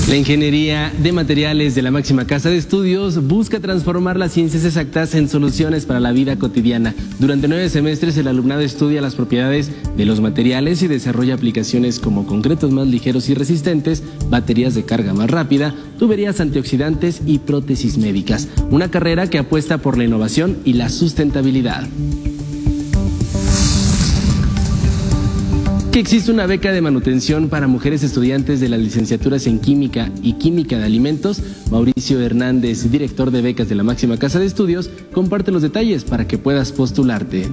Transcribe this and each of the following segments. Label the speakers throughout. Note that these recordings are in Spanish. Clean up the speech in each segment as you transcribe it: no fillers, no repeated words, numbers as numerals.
Speaker 1: La ingeniería de materiales de la máxima casa de estudios busca transformar las ciencias exactas en soluciones para la vida cotidiana. Durante 9 semestres el alumnado estudia las propiedades de los materiales y desarrolla aplicaciones como concretos más ligeros y resistentes, baterías de carga más rápida, tuberías antioxidantes y prótesis médicas. Una carrera que apuesta por la innovación y la sustentabilidad. Que existe una beca de manutención para mujeres estudiantes de las licenciaturas en Química y Química de Alimentos. Mauricio Hernández, director de becas de la máxima casa de estudios, comparte los detalles para que puedas postularte.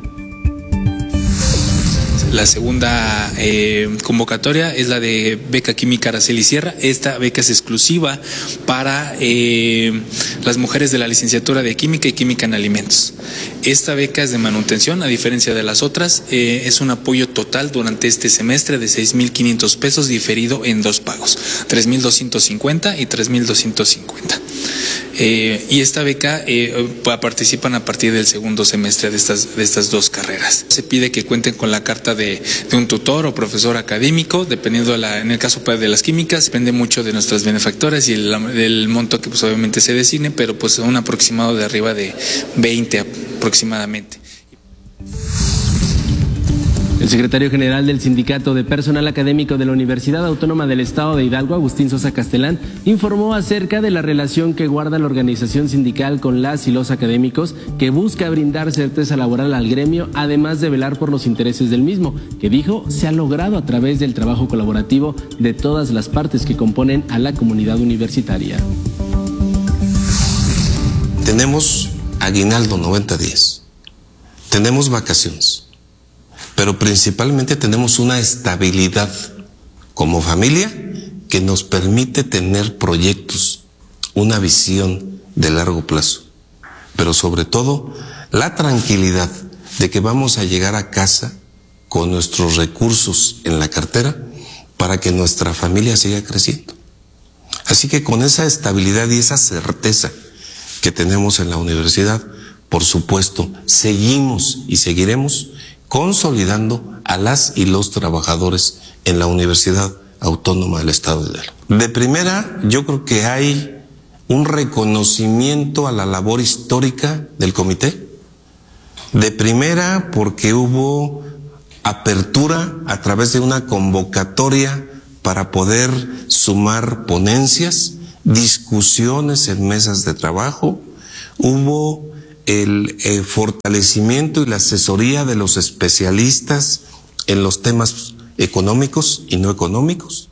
Speaker 2: La segunda convocatoria es la de beca química Araceli Sierra. Esta beca es exclusiva para las mujeres de la licenciatura de Química y Química en Alimentos. Esta beca es de manutención, a diferencia de las otras. Es un apoyo total durante este semestre de 6,500 pesos, diferido en 2 pagos, 3,250 y 3,250. Y esta beca participan a partir del segundo semestre de estas 2 carreras. Se pide que cuenten con la carta de un tutor o profesor académico, dependiendo en el caso de las químicas, depende mucho de nuestras benefactoras y del monto que pues obviamente se designe, pero pues un aproximado de arriba de 20 aproximadamente.
Speaker 1: El secretario general del Sindicato de Personal Académico de la Universidad Autónoma del Estado de Hidalgo, Agustín Sosa Castelán, informó acerca de la relación que guarda la organización sindical con las y los académicos, que busca brindar certeza laboral al gremio, además de velar por los intereses del mismo, que dijo se ha logrado a través del trabajo colaborativo de todas las partes que componen a la comunidad universitaria.
Speaker 3: Tenemos aguinaldo 90 días, tenemos vacaciones, pero principalmente tenemos una estabilidad como familia que nos permite tener proyectos, una visión de largo plazo, pero sobre todo la tranquilidad de que vamos a llegar a casa con nuestros recursos en la cartera para que nuestra familia siga creciendo. Así que con esa estabilidad y esa certeza que tenemos en la universidad, por supuesto, seguimos y seguiremos consolidando a las y los trabajadores en la Universidad Autónoma del Estado de Hidalgo. De primera, yo creo que hay un reconocimiento a la labor histórica del comité. De primera, porque hubo apertura a través de una convocatoria para poder sumar ponencias, discusiones en mesas de trabajo, hubo el fortalecimiento y la asesoría de los especialistas en los temas económicos y no económicos.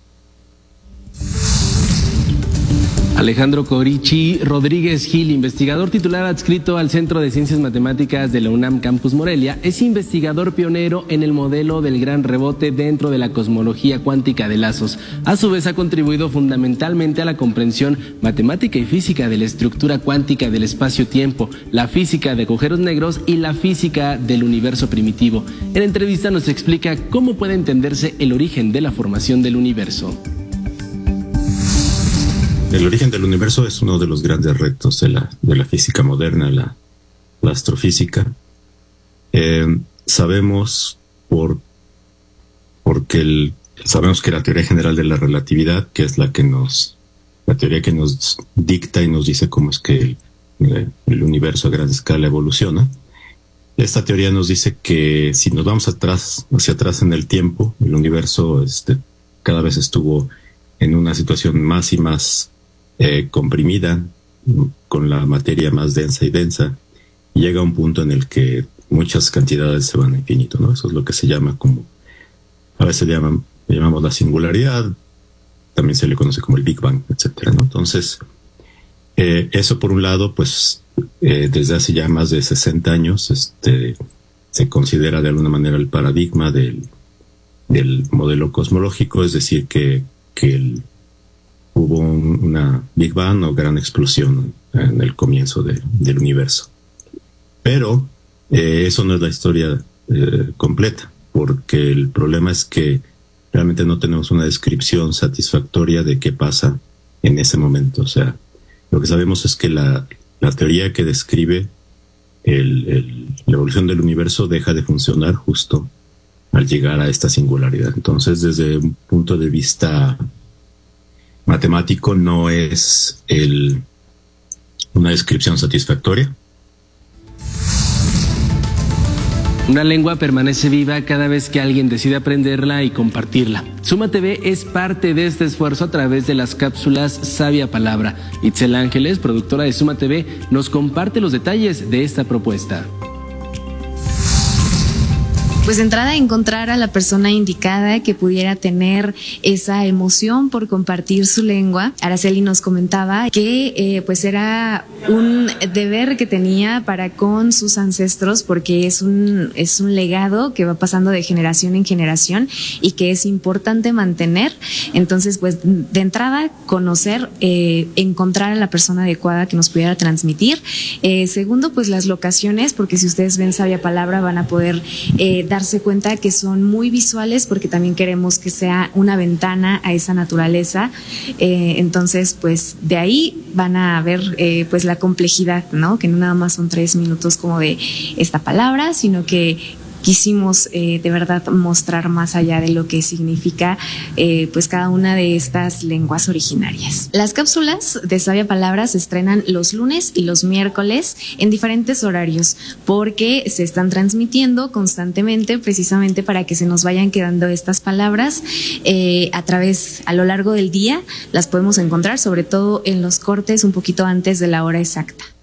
Speaker 1: Alejandro Corichi Rodríguez Gil, investigador titular adscrito al Centro de Ciencias Matemáticas de la UNAM Campus Morelia, es investigador pionero en el modelo del gran rebote dentro de la cosmología cuántica de lazos. A su vez ha contribuido fundamentalmente a la comprensión matemática y física de la estructura cuántica del espacio-tiempo, la física de agujeros negros y la física del universo primitivo. En la entrevista nos explica cómo puede entenderse el origen de la formación del universo.
Speaker 4: El origen del universo es uno de los grandes retos de la física moderna, la astrofísica. Sabemos sabemos que la teoría general de la relatividad, que es la teoría que nos dicta y nos dice cómo es que el universo a gran escala evoluciona. Esta teoría nos dice que si nos vamos hacia atrás en el tiempo, el universo cada vez estuvo en una situación más y más comprimida, con la materia más densa y densa, y llega a un punto en el que muchas cantidades se van a infinito, ¿no? Eso es lo que se llama a veces llamamos la singularidad, también se le conoce como el Big Bang, etcétera, ¿no? Entonces, eso por un lado, pues, desde hace ya más de 60 años, se considera de alguna manera el paradigma del modelo cosmológico, es decir, que hubo una Big Bang o gran explosión en el comienzo del universo. Pero eso no es la historia completa, porque el problema es que realmente no tenemos una descripción satisfactoria de qué pasa en ese momento. O sea, lo que sabemos es que la teoría que describe la evolución del universo deja de funcionar justo al llegar a esta singularidad. Entonces, desde un punto de vista matemático no es una descripción satisfactoria.
Speaker 1: Una lengua permanece viva cada vez que alguien decide aprenderla y compartirla. Suma TV es parte de este esfuerzo a través de las cápsulas Sabia Palabra. Itzel Ángeles, productora de Suma TV, nos comparte los detalles de esta propuesta.
Speaker 5: Pues de entrada, encontrar a la persona indicada que pudiera tener esa emoción por compartir su lengua. Araceli nos comentaba que pues era un deber que tenía para con sus ancestros, porque es un legado que va pasando de generación en generación y que es importante mantener. Entonces, pues de entrada, conocer, encontrar a la persona adecuada que nos pudiera transmitir. Segundo, pues las locaciones, porque si ustedes ven Sabia Palabra van a poder darse cuenta que son muy visuales, porque también queremos que sea una ventana a esa naturaleza. Entonces, pues de ahí van a ver pues la complejidad, ¿no? Que no nada más son 3 minutos como de esta palabra, sino que quisimos de verdad mostrar más allá de lo que significa pues cada una de estas lenguas originarias. Las cápsulas de Sabia Palabra se estrenan los lunes y los miércoles en diferentes horarios, porque se están transmitiendo constantemente precisamente para que se nos vayan quedando estas palabras a lo largo del día. Las podemos encontrar sobre todo en los cortes un poquito antes de la hora exacta.